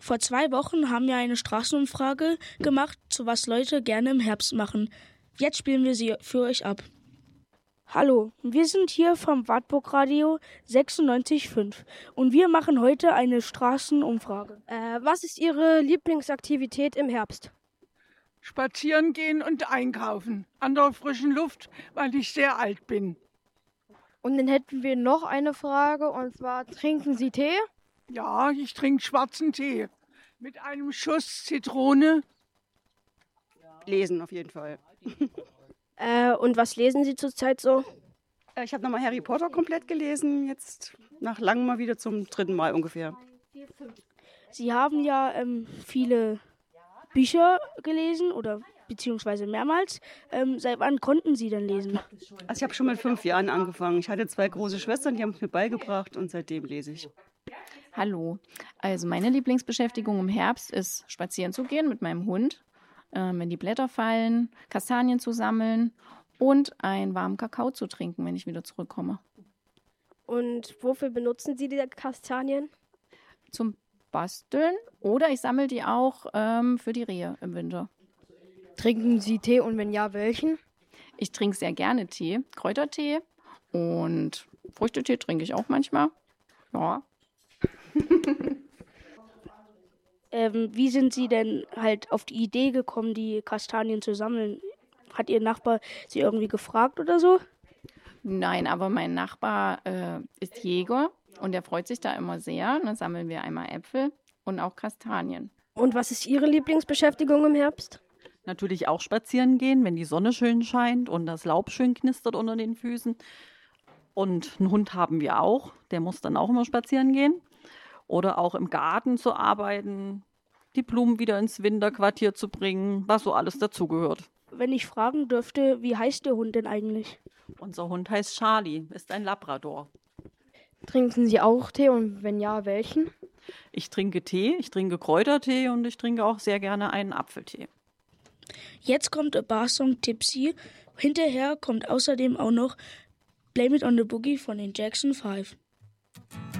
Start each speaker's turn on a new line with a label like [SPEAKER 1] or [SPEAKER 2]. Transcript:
[SPEAKER 1] Vor 2 Wochen haben wir eine Straßenumfrage gemacht, zu was Leute gerne im Herbst machen. Jetzt spielen wir sie für euch ab. Hallo, wir sind hier vom Wartburg Radio 96.5 und wir machen heute eine Straßenumfrage.
[SPEAKER 2] Was ist Ihre Lieblingsaktivität im Herbst?
[SPEAKER 3] Spazieren gehen und einkaufen an der frischen Luft, weil ich sehr alt bin.
[SPEAKER 2] Und dann hätten wir noch eine Frage, und zwar, trinken Sie Tee?
[SPEAKER 3] Ja, ich trinke schwarzen Tee mit einem Schuss Zitrone.
[SPEAKER 4] Lesen auf jeden Fall.
[SPEAKER 2] Und was lesen Sie zurzeit so?
[SPEAKER 4] Ich habe nochmal Harry Potter komplett gelesen, jetzt nach langem mal wieder zum 3. Mal ungefähr.
[SPEAKER 1] Sie haben ja viele Bücher gelesen oder beziehungsweise mehrmals. Seit wann konnten Sie denn lesen?
[SPEAKER 4] Also ich habe schon mit 5 Jahren angefangen. Ich hatte 2 große Schwestern, die haben es mir beigebracht und seitdem lese ich.
[SPEAKER 5] Hallo, also meine Lieblingsbeschäftigung im Herbst ist, spazieren zu gehen mit meinem Hund, wenn die Blätter fallen, Kastanien zu sammeln und einen warmen Kakao zu trinken, wenn ich wieder zurückkomme.
[SPEAKER 2] Und wofür benutzen Sie die Kastanien?
[SPEAKER 5] Zum Basteln oder ich sammle die auch für die Rehe im Winter.
[SPEAKER 2] Trinken Sie Tee und wenn ja, welchen?
[SPEAKER 5] Ich trinke sehr gerne Tee, Kräutertee und Früchtetee trinke ich auch manchmal. Ja.
[SPEAKER 1] Wie sind Sie denn halt auf die Idee gekommen, die Kastanien zu sammeln? Hat Ihr Nachbar Sie irgendwie gefragt oder so?
[SPEAKER 5] Nein, aber mein Nachbar ist Jäger und der freut sich da immer sehr. Dann sammeln wir einmal Äpfel und auch Kastanien.
[SPEAKER 2] Und was ist Ihre Lieblingsbeschäftigung im Herbst?
[SPEAKER 6] Natürlich auch spazieren gehen, wenn die Sonne schön scheint und das Laub schön knistert unter den Füßen. Und einen Hund haben wir auch, der muss dann auch immer spazieren gehen. Oder auch im Garten zu arbeiten, die Blumen wieder ins Winterquartier zu bringen, was so alles dazugehört.
[SPEAKER 1] Wenn ich fragen dürfte, wie heißt der Hund denn eigentlich?
[SPEAKER 6] Unser Hund heißt Charlie, ist ein Labrador.
[SPEAKER 2] Trinken Sie auch Tee und wenn ja, welchen?
[SPEAKER 6] Ich trinke Tee, ich trinke Kräutertee und ich trinke auch sehr gerne einen Apfeltee.
[SPEAKER 1] Jetzt kommt A Bar Song Tipsy. Hinterher kommt außerdem auch noch Blame It on the Boogie von den Jackson 5.